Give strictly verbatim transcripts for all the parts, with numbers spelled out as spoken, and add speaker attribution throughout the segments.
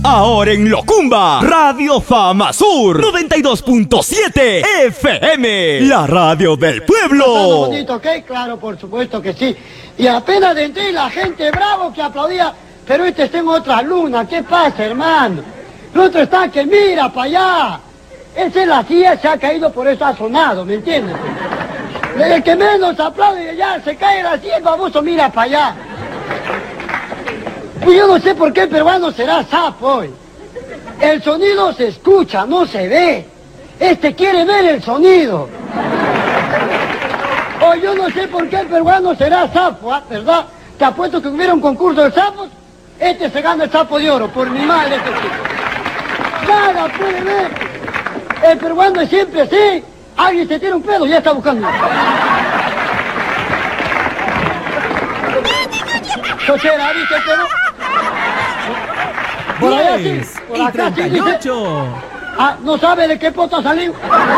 Speaker 1: Ahora en Locumba, Radio Fama Sur noventa y dos punto siete F M, la radio del pueblo.
Speaker 2: Bonito, ¿ok? Claro, por supuesto que sí. Y apenas de entré la gente bravo que aplaudía, pero este está en otra luna. ¿Qué pasa, hermano? El otro está que mira para allá. Esa es la silla, se ha caído, por eso ha sonado, ¿me entiendes? El que menos aplaude ya se cae la silla, el baboso mira para allá. Pues yo no sé por qué el peruano será sapo hoy. El sonido se escucha, no se ve. Este quiere ver el sonido. O yo no sé por qué el peruano será sapo, ¿eh? ¿Verdad? Te apuesto que hubiera un concurso de sapos, este se gana el sapo de oro, por mi madre este chico. Nada puede ver. El peruano es siempre así. Alguien se tira un pedo y ya está buscando. Chochera, ¿viste el pedo? Por allá sí, por acá sí dice. Ah, ¿no sabe de qué poto salió?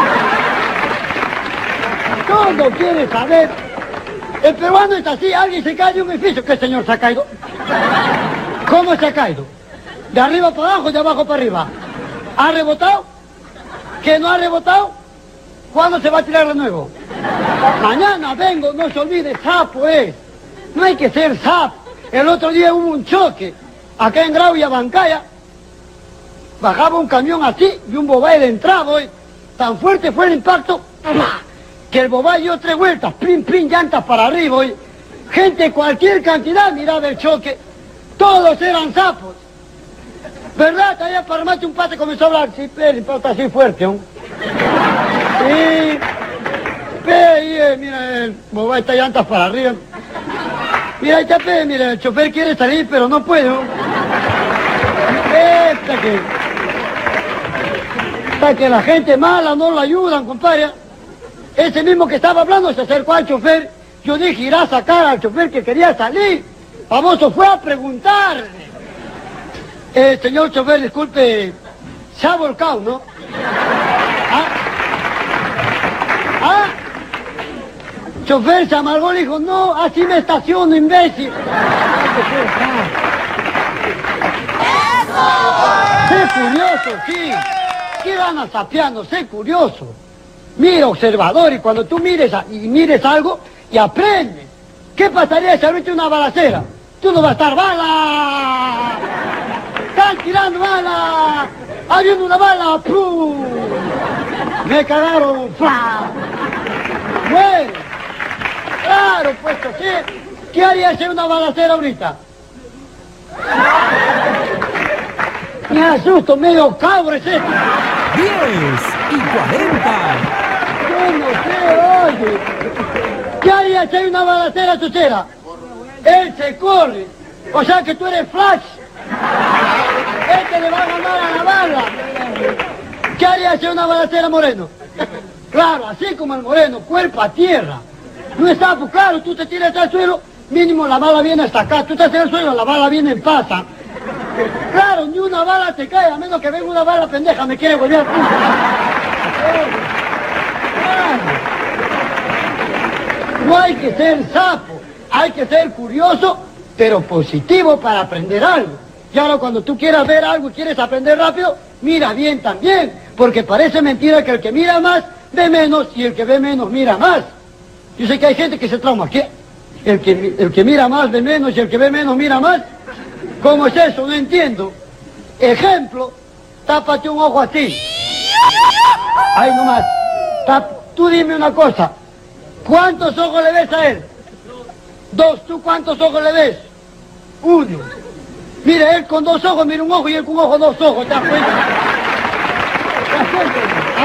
Speaker 2: Todo quiere saber. El peruano es así, alguien se cae de un edificio. ¿Qué señor se ha caído? ¿Cómo se ha caído? ¿De arriba para abajo, de abajo para arriba? ¿Ha rebotado? ¿Que no ha rebotado? ¿Cuándo se va a tirar de nuevo? Mañana vengo, no se olvide, sapo es. No hay que ser sapo. El otro día hubo un choque, acá en Grau y Abancaya. Bajaba un camión así y un bobay de entrada, ¿eh? Tan fuerte fue el impacto que el bobay dio tres vueltas, plim, plim, llantas para arriba, ¿eh? Gente, cualquier cantidad miraba el choque. Todos eran sapos. ¿Verdad? Allá para remate un pate comenzó a hablar. Sí, pero el impacto así fuerte, ¿no? Sí. Pe, mira, el bobay está llantas para arriba. Mira, ya pe, mira, el chofer quiere salir, pero no puede, ¿no? Esta que... Hasta que la gente mala no lo ayudan, compadre. Ese mismo que estaba hablando se acercó al chofer. Yo dije, irá a sacar al chofer que quería salir. Famoso fue a preguntar. Eh, señor chofer, disculpe, se ha volcado, ¿no? ¿Ah? ¿Ah? Chofer se amargó y dijo, no, así me estaciono, imbécil. Sé curioso, sí. ¿Qué van a sapeando? Sé curioso. Mira, observador, y cuando tú mires a, y mires algo y aprendes. ¿Qué pasaría si ahorita una balacera? Tú no vas a estar, ¡bala! ¡Están tirando bala! ¡Habiendo una bala! ¡Pum! ¡Me cagaron! ¡Fla! ¡Muere! ¡Claro, puesto sí! ¿Qué haría si una balacera ahorita? Me asusto, medio cabro es esto.
Speaker 1: diez y cuarenta.
Speaker 2: Yo no sé, oye. ¿Qué haría si hay una balacera, Chochera? Él se corre. O sea que tú eres Flash. Este le va a ganar a la bala. ¿Qué haría si hay una balacera, Moreno? Claro, así como el Moreno, cuerpo a tierra. No está, pues claro, tú te tiras al suelo, mínimo la bala viene hasta acá. Tú estás en el suelo, la bala viene en pasa. Claro, ni una bala te cae, a menos que venga una bala pendeja, me quiere volver al punto. No hay que ser sapo, hay que ser curioso, pero positivo para aprender algo. Y ahora cuando tú quieras ver algo y quieres aprender rápido, mira bien también, porque parece mentira que el que mira más ve menos y el que ve menos mira más. Yo sé que hay gente que se trauma, ¿qué? El que, el que mira más ve menos y el que ve menos mira más. ¿Cómo es eso? No entiendo. Ejemplo, tápate un ojo así. Ahí nomás. Tap, tú dime una cosa. ¿Cuántos ojos le ves a él? Dos. ¿Tú cuántos ojos le ves? Uno. Mire, él con dos ojos, mira un ojo y él con un ojo, dos ojos. ¿Te das cuenta? ¿Te das cuenta?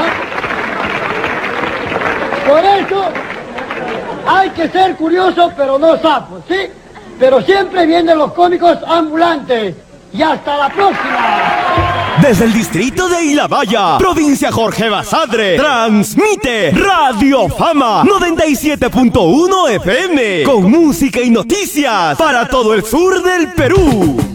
Speaker 2: ¿Ah? Por eso hay que ser curioso, pero no sapo, ¿sí? Pero siempre vienen los cómicos ambulantes. Y hasta la próxima.
Speaker 1: Desde el distrito de Ilabaya, provincia Jorge Basadre, transmite Radio Fama noventa y siete punto uno F M con música y noticias para todo el sur del Perú.